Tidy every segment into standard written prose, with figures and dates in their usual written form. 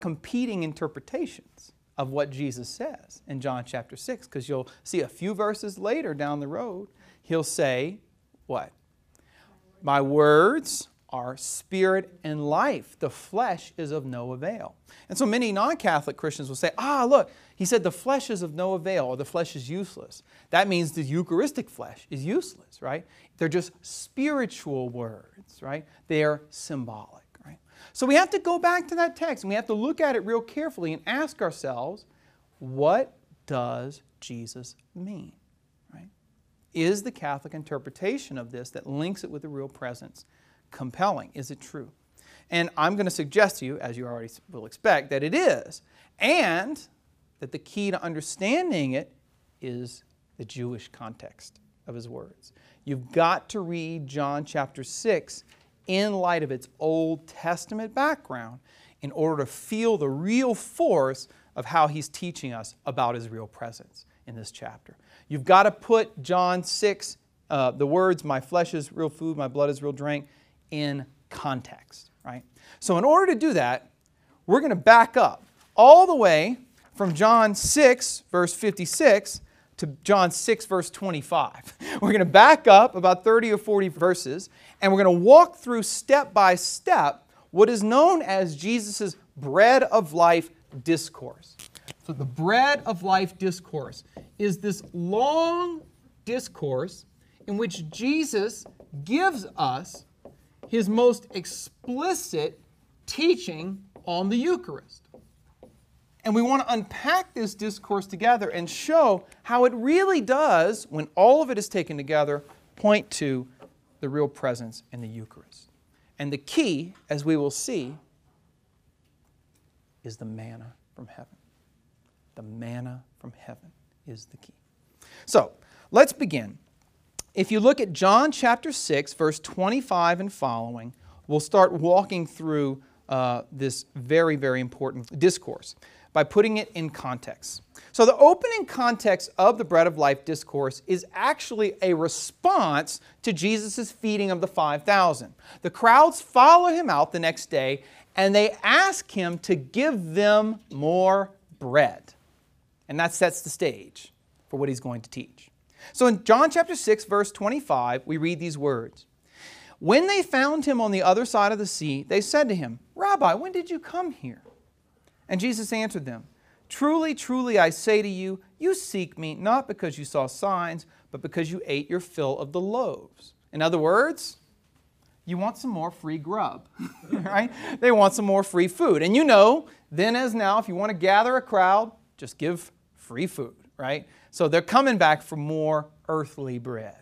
competing interpretations of what Jesus says in John chapter 6, because you'll see a few verses later down the road, he'll say, what? My words are spirit and life. The flesh is of no avail. And so many non-Catholic Christians will say, look, he said the flesh is of no avail, or the flesh is useless. That means the Eucharistic flesh is useless, right? They're just spiritual words, right? They are symbolic, right? So we have to go back to that text and we have to look at it real carefully and ask ourselves, what does Jesus mean, right? Is the Catholic interpretation of this that links it with the real presence compelling? Is it true? And I'm going to suggest to you, as you already will expect, that it is, and that the key to understanding it is the Jewish context of his words. You've got to read John chapter 6 in light of its Old Testament background in order to feel the real force of how he's teaching us about his real presence in this chapter. You've got to put John 6, the words, my flesh is real food, my blood is real drink, in context, right? So in order to do that, we're going to back up all the way from John 6, verse 56, to John 6, verse 25. We're going to back up about 30 or 40 verses, and we're going to walk through step by step what is known as Jesus' bread of life discourse. So the bread of life discourse is this long discourse in which Jesus gives us his most explicit teaching on the Eucharist. And we want to unpack this discourse together and show how it really does, when all of it is taken together, point to the real presence in the Eucharist. And the key, as we will see, is the manna from heaven. The manna from heaven is the key. So, let's begin. If you look at John chapter 6, verse 25 and following, we'll start walking through this very, very important discourse by putting it in context. So the opening context of the Bread of Life discourse is actually a response to Jesus' feeding of the 5,000. The crowds follow him out the next day and they ask him to give them more bread. And that sets the stage for what he's going to teach. So in John chapter 6, verse 25, we read these words. When they found him on the other side of the sea, they said to him, Rabbi, when did you come here? And Jesus answered them, Truly, truly, I say to you, you seek me not because you saw signs, but because you ate your fill of the loaves. In other words, you want some more free grub, right? They want some more free food. And you know, then as now, if you want to gather a crowd, just give free food, right? So they're coming back for more earthly bread.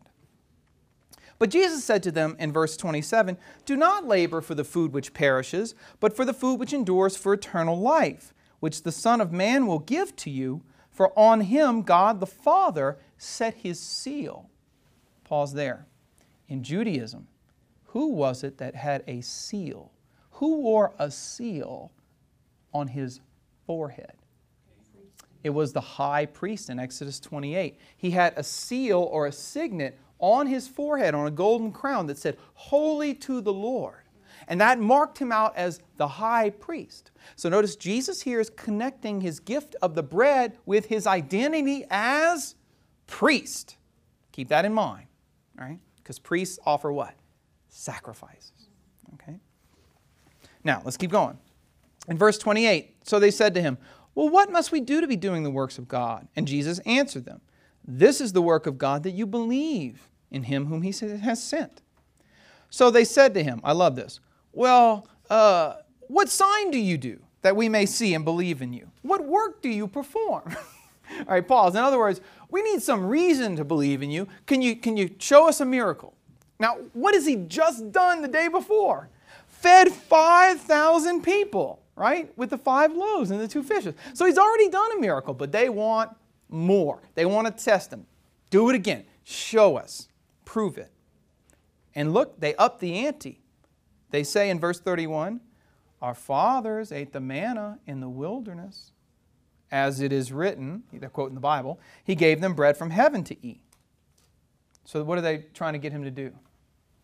But Jesus said to them in verse 27, Do not labor for the food which perishes, but for the food which endures for eternal life, which the Son of Man will give to you, for on him God the Father set his seal. Pause there. In Judaism, who was it that had a seal? Who wore a seal on his forehead? It was the high priest in Exodus 28. He had a seal or a signet on his forehead on a golden crown that said, Holy to the Lord. And that marked him out as the high priest. So notice Jesus here is connecting his gift of the bread with his identity as priest. Keep that in mind, right? Because priests offer what? Sacrifices. Okay? Now, let's keep going. In verse 28, so they said to him, Well, what must we do to be doing the works of God? And Jesus answered them, This is the work of God, that you believe in him whom he has sent. So they said to him, I love this, Well, what sign do you do that we may see and believe in you? What work do you perform? All right, pause. In other words, we need some reason to believe in you. Can you show us a miracle? Now, what has he just done the day before? Fed 5,000 people, right? With the 5 loaves and the 2 fishes. So he's already done a miracle, but they want more. They want to test him. Do it again. Show us. Prove it. And look, they up the ante. They say in verse 31, Our fathers ate the manna in the wilderness. As it is written, they're quoting the Bible, He gave them bread from heaven to eat. So what are they trying to get him to do?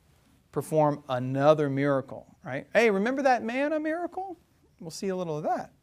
Perform another miracle, right? Hey, remember that manna miracle? We'll see a little of that.